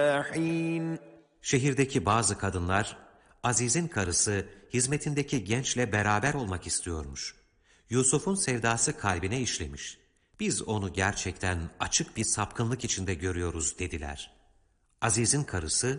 حين Şehirdeki bazı kadınlar, Aziz'in karısı hizmetindeki gençle beraber olmak istiyormuş. Yusuf'un sevdası kalbine işlemiş. Biz onu gerçekten açık bir sapkınlık içinde görüyoruz dediler. Aziz'in karısı,